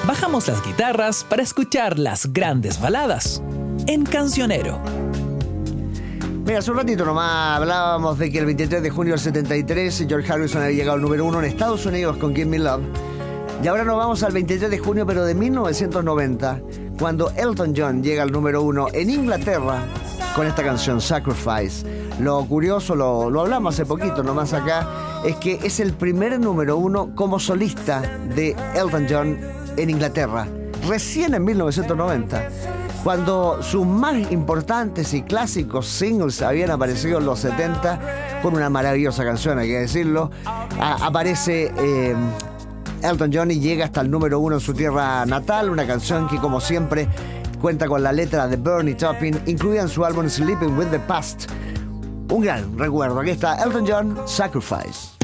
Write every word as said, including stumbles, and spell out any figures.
Bajamos las guitarras para escuchar las grandes baladas en Cancionero. Mira, hace un ratito nomás hablábamos de que el veintitrés de junio del setenta y tres George Harrison había llegado al número uno en Estados Unidos con Give Me Love. Y ahora nos vamos al veintitrés de junio, pero de mil novecientos noventa, cuando Elton John llega al número uno en Inglaterra con esta canción, Sacrifice. Lo curioso, lo, lo hablamos hace poquito nomás acá, es que es el primer número uno como solista de Elton John en Inglaterra, recién en mil novecientos noventa. Cuando sus más importantes y clásicos singles habían aparecido en los setenta, con una maravillosa canción, hay que decirlo, a, aparece eh, Elton John y llega hasta el número uno en su tierra natal, una canción que, como siempre, cuenta con la letra de Bernie Taupin, incluida en su álbum Sleeping with the Past. Un gran recuerdo. Aquí está Elton John, Sacrifice.